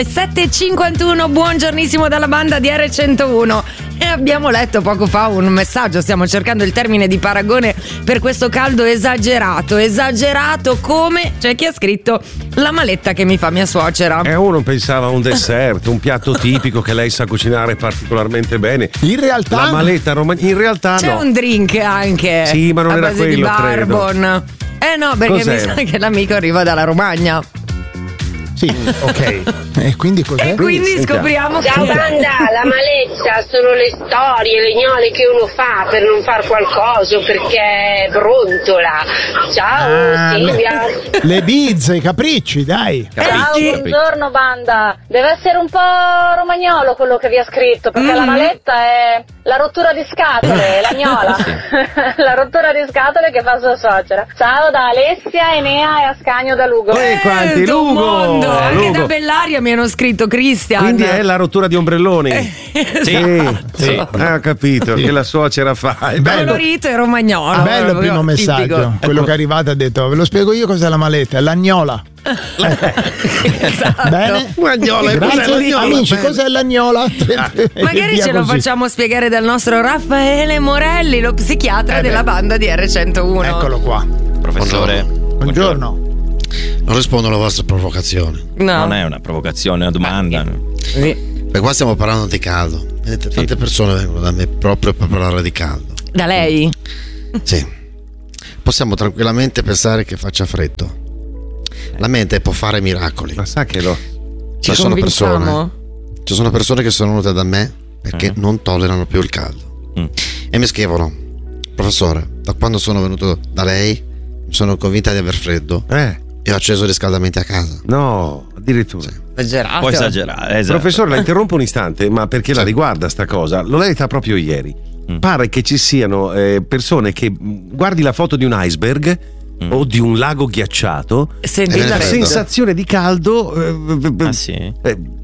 7:51, buongiornissimo dalla banda di R101. E abbiamo letto poco fa un messaggio, stiamo cercando il termine di paragone per questo caldo esagerato. Esagerato come? C'è chi ha scritto la maletta che mi fa mia suocera. E uno pensava a un dessert, un piatto tipico che lei sa cucinare particolarmente bene. In realtà la maletta romana, in realtà c'è un drink anche. Sì, ma non a era base quello, di barbon. No, perché Cos'era? mi sa che l'amico arriva dalla Romagna. Sì, ok. E quindi cos'è? E quindi scopriamo Ciao che banda, la maletta sono le storie, le gnole che uno fa per non far qualcosa perché brontola. Ciao Silvia. Le bizze, i capricci, dai. Ciao, buongiorno banda. Deve essere un po' romagnolo quello che vi ha scritto, perché la maletta è la rottura di scatole, la gnola. La rottura di scatole che fa sua suocera. Ciao da Alessia, Enea e Ascanio da Lugo. Quanti Lugo, Lugo, anche Lugo. da Bellaria mi hanno scritto Cristian. Quindi è la rottura di ombrelloni. Sì. Ho capito che la suocera fa. È bello. Colorito e romagnolo. Bello il primo messaggio. Tipico. Quello che è arrivato ha detto: ve lo spiego io cos'è la maletta, è l'agnola. Esatto. Bene? L'agnola, Grazie cos'è l'agnola? amici, Bene. cos'è l'agnola? Magari Via ce lo così. facciamo spiegare dal nostro Raffaele Morelli, lo psichiatra della banda di R101. Eccolo qua. Professore, Buongiorno. Non rispondo alla vostra provocazione. No. non è una provocazione, è una domanda. Sì. Perché qua stiamo parlando di caldo. Vedete, tante persone vengono da me proprio per parlare di caldo. Da lei? Sì. Possiamo tranquillamente pensare che faccia freddo. La mente può fare miracoli. Ma sa che lo. Ci sono convinciamo? Ci sono persone che sono venute da me perché non tollerano più il caldo. E mi scrivono: professore, da quando sono venuto da lei mi sono convinta di aver freddo e ho acceso i riscaldamenti a casa. No, addirittura. Esagerato. Può esagerare, esatto. Professore, la interrompo un istante, ma perché la riguarda sta cosa? L'ho letta proprio ieri. Pare che ci siano persone che guardi la foto di un iceberg o di un lago ghiacciato, Senti E la la la freddo. sensazione di caldo Ah, sì?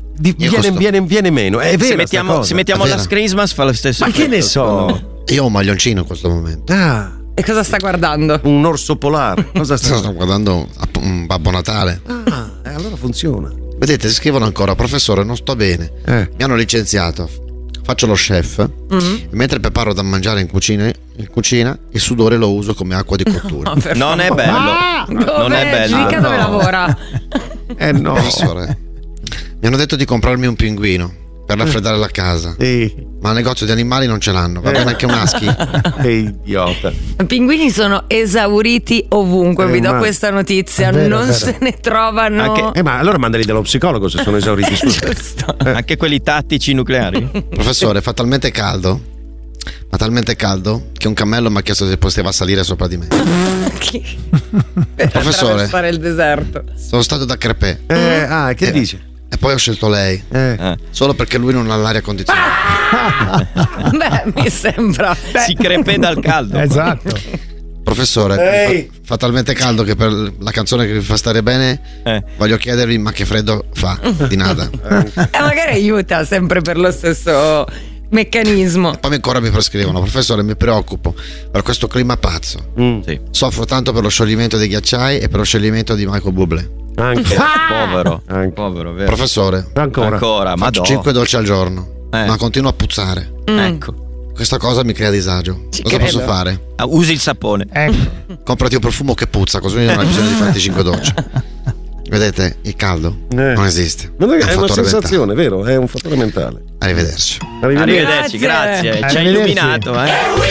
viene meno. È vero. Se mettiamo È la vero. Christmas fa lo stesso Ma che ne effetto, so? Io ho un maglioncino in questo momento. E cosa sta guardando? Un orso polare. Cosa Sto guardando un Babbo Natale. allora funziona. Vedete, scrivono ancora: professore, non sto bene. Mi hanno licenziato. Faccio lo chef e mentre preparo da mangiare in cucina, il sudore lo uso come acqua di cottura. Non è bello. Non è bello. Mica dove No. lavora? No. Professore, mi hanno detto di comprarmi un pinguino per raffreddare la casa, ma al negozio di animali non ce l'hanno. Va bene anche un husky? Che idiota. I pinguini sono esauriti ovunque, vi do ma- questa notizia, è vero, non è vero. se ne trovano. Ma allora mandali dallo psicologo se sono esauriti. Scusa. Giusto. Anche quelli tattici nucleari? Professore, fa talmente caldo, ma talmente caldo che un cammello mi ha chiesto se poteva salire sopra di me. Per Professore. attraversare il deserto. Sono stato da Crepè Che dice? e poi ho scelto lei solo perché lui non ha l'aria condizionata. Beh, mi sembra. Si crepè dal caldo. Esatto. Professore, fa talmente caldo che per la canzone che vi fa stare bene voglio chiedervi: ma che freddo fa? Di nada. Magari aiuta sempre per lo stesso meccanismo. Poi ancora mi prescrivono: professore, mi preoccupo per questo clima pazzo. Sì. Soffro tanto per lo scioglimento dei ghiacciai e per lo scioglimento di Michael Bublé. Anche. Povero. Anche. Povero, vero? Professore, Ancora. ma faccio 5 dolci al giorno, ma continuo a puzzare. Ecco. Questa cosa mi crea disagio. Cosa credo. posso fare? Usi il sapone. Ecco. Comprati un profumo che puzza, così non hai bisogno di farti 5 docce. Vedete, il caldo non esiste. Non è, un una fattore sensazione, vero? È un fattore mentale. mentale. Arrivederci. Arrivederci, grazie. Ci ha Arrivederci. illuminato,